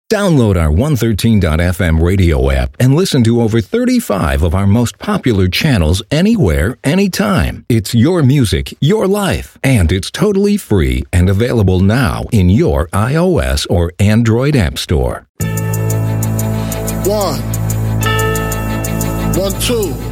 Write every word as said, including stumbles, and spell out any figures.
Download our one thirteen dot f m radio app and listen to over thirty-five of our most popular channels anywhere, anytime. It's your music, your life, and it's totally free and available now in your iOS or Android app store. One. One, two.